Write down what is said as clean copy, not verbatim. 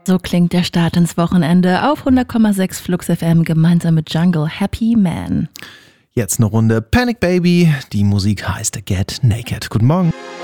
So klingt der Start ins Wochenende auf 100,6 Flux FM gemeinsam mit Jungle Happy Man. Jetzt eine Runde Panic Baby. Die Musik heißt Get Naked. Guten Morgen.